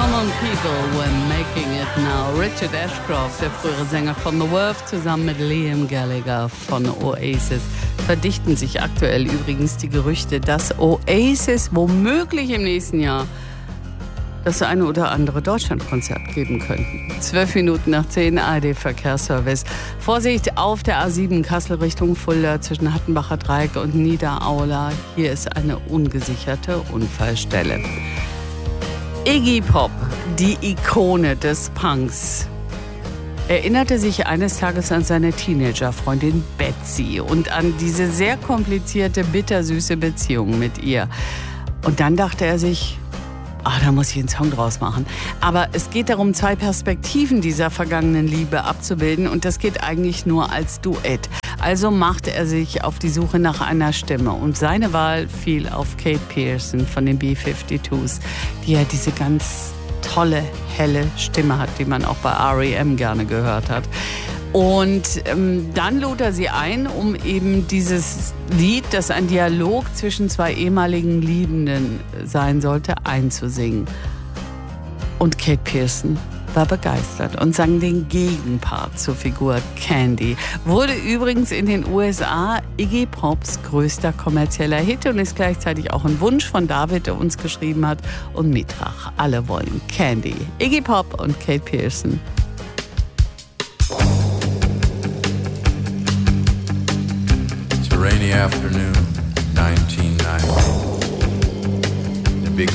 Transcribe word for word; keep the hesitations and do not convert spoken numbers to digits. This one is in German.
Common People were making it now. Richard Ashcroft, der frühere Sänger von The Verve, zusammen mit Liam Gallagher von Oasis, verdichten sich aktuell übrigens die Gerüchte, dass Oasis womöglich im nächsten Jahr das eine oder andere Deutschlandkonzert geben könnten. Zwölf Minuten nach zehn, A R D-Verkehrsservice. Vorsicht auf der A sieben Kassel Richtung Fulda zwischen Hattenbacher Dreieck und Niederaula. Hier ist eine ungesicherte Unfallstelle. Iggy Pop, die Ikone des Punks, erinnerte sich eines Tages an seine Teenagerfreundin Betsy und an diese sehr komplizierte, bittersüße Beziehung mit ihr. Und dann dachte er sich, ah, da muss ich einen Song draus machen. Aber es geht darum, zwei Perspektiven dieser vergangenen Liebe abzubilden und das geht eigentlich nur als Duett. Also machte er sich auf die Suche nach einer Stimme und seine Wahl fiel auf Kate Pearson von den B fünfundfünfzigers, die ja diese ganz tolle, helle Stimme hat, die man auch bei R E M gerne gehört hat. Und ähm, dann lud er sie ein, um eben dieses Lied, das ein Dialog zwischen zwei ehemaligen Liebenden sein sollte, einzusingen. Und Kate Pearson war begeistert und sang den Gegenpart zur Figur Candy. Wurde übrigens in den U S A Iggy Pops größter kommerzieller Hit und ist gleichzeitig auch ein Wunsch von David, der uns geschrieben hat, und Mitrach. Alle wollen Candy. Iggy Pop und Kate Pearson. Rainy afternoon, nineteen ninety.